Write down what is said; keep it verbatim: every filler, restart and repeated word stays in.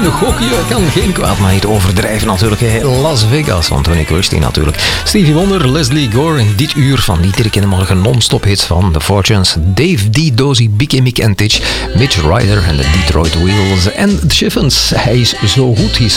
een gokje kan geen kwaad, maar niet overdrijven natuurlijk. Las Vegas van Tony Christie natuurlijk. Stevie Wonder, Leslie Gore in dit uur van iedere keer morgen non-stop hits van The Fortunes. Dave D, Dozy, Big Mick en Titch. Mitch Ryder en de Detroit Wheels. En The Chiffons. Hij is zo goed, hij is